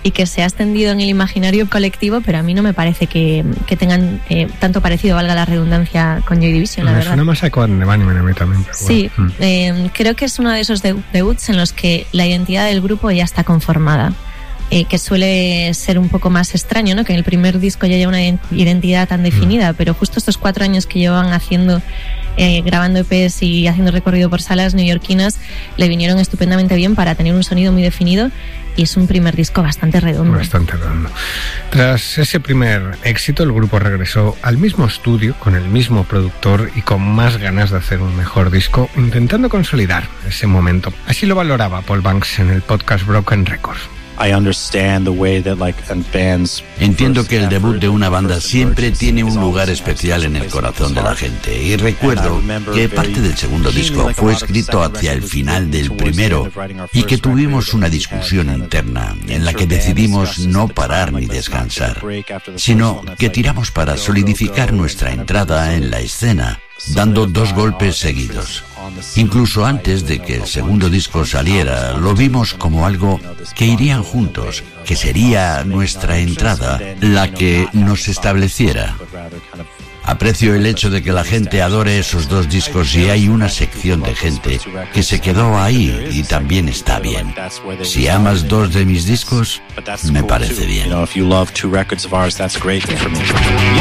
y que se ha extendido en el imaginario colectivo, pero a mí no me parece que tengan tanto parecido, valga la redundancia, con Joy Division, la verdad. Me suena más a Quad Bunnymen a mí también. Sí, bueno. Creo que es uno de esos debuts en los que la identidad del grupo ya está conformada. Que suele ser un poco más extraño, ¿no? Que en el primer disco ya haya una identidad tan definida, pero justo estos 4 años que llevan haciendo, grabando EPs y haciendo recorrido por salas neoyorquinas, le vinieron estupendamente bien para tener un sonido muy definido, y es un primer disco bastante redondo. Bastante redondo. Tras ese primer éxito, el grupo regresó al mismo estudio, con el mismo productor y con más ganas de hacer un mejor disco, intentando consolidar ese momento. Así lo valoraba Paul Banks en el podcast Broken Records. Entiendo que el debut de una banda siempre tiene un lugar especial en el corazón de la gente, y recuerdo que parte del segundo disco fue escrito hacia el final del primero y que tuvimos una discusión interna en la que decidimos no parar ni descansar, sino que tiramos para solidificar nuestra entrada en la escena, dando 2 golpes seguidos. Incluso antes de que el segundo disco saliera, lo vimos como algo que irían juntos, que sería nuestra entrada la que nos estableciera. Aprecio el hecho de que la gente adore esos 2 discos, y hay una sección de gente que se quedó ahí, y también está bien. Si amas 2 de mis discos, me parece bien.